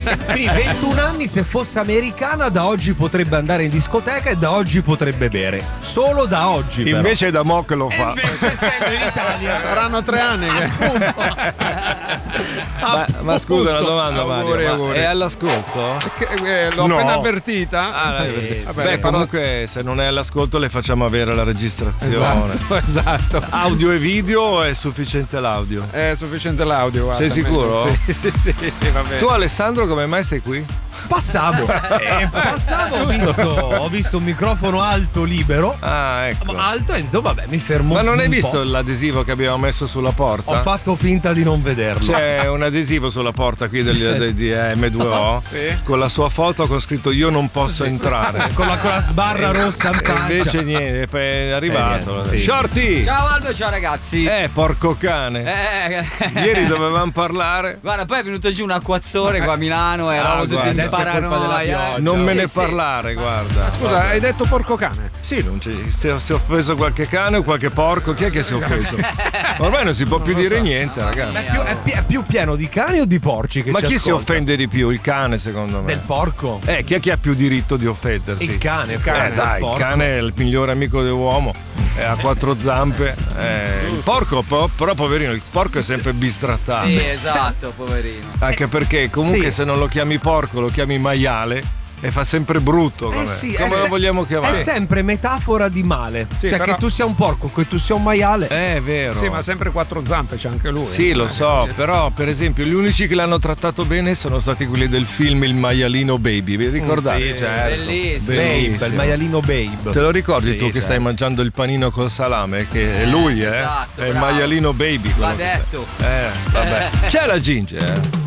Quindi 21 anni, se fosse americana, da oggi potrebbe andare in discoteca e da oggi potrebbe bere. Solo da oggi. Però. Invece è da mo' che lo fa. Invece essendo in Italia saranno 3 anni che... Ma scusa una domanda, Auguri, Mario. auguri. È all'ascolto? L'ho No. appena avvertita. Vabbè, comunque se non è all'ascolto le facciamo avere la registrazione. Esatto. Audio e video o è sufficiente l'audio? È sufficiente l'audio, guarda. Sei sicuro? Sì, vabbè. Tu Alessandro come mai sei qui? Passavo, ho visto un microfono alto libero. Ah, ecco. Alto e detto vabbè, mi fermo. Ma non hai un visto po'. l'adesivo che abbiamo messo sulla porta? Ho fatto finta di non vederlo. C'è un adesivo sulla porta qui di M2O con la sua foto con scritto io non posso entrare. con la sbarra rossa in faccia. Invece niente, è arrivato. Sì. Shorty! Ciao Aldo, ciao ragazzi. Porco cane. Ieri dovevamo parlare. Guarda, poi è venuto giù un acquazzone qua a Milano e eravamo tutti in paranoia. Non me ne parlare, guarda. Scusa, hai detto porco cane? Sì, non c'è. Si è offeso qualche cane o qualche porco? Chi è che si è offeso? Ormai non si può più dire niente, ragazzi. È più pieno di cani o di porci che Ma ci chi si ascolta? offende di più? Il cane, secondo me. Del porco? Chi è che ha più diritto di offendersi? Il cane. Dai, il cane è il migliore amico dell'uomo. Ha 4 zampe. Il porco, però, poverino, il porco è sempre bistrattato. Sì, esatto, poverino. Anche perché comunque Sì. se non lo chiami porco, lo chiami maiale. E fa sempre brutto. Come lo vogliamo chiamare? È sempre metafora di male. Sì, cioè però- che tu sia un porco, che tu sia un maiale. È vero. Sì, ma sempre 4 zampe c'è anche lui. Sì, lo so, però per esempio gli unici che l'hanno trattato bene sono stati quelli del film Il maialino Baby, vi ricordate? Sì, certo. Bellissimo. Babe, il maialino Babe. Te lo ricordi Sì, tu che certo. stai mangiando il panino col salame? Che è lui, esatto, è il bravo. maialino Baby. Va quello che detto. vabbè. C'è la Ginger.